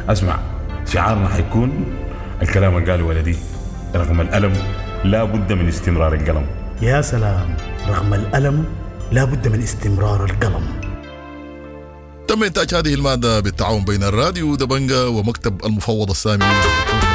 اسمع، شعارنا حيكون الكلام اللي قاله ولدي: رغم الألم لا بد من استمرار القلم. يا سلام، رغم الألم لا بد من استمرار القلم. تم إنتاج هذه المادة بالتعاون بين الراديو دبنجة ومكتب المفوض السامي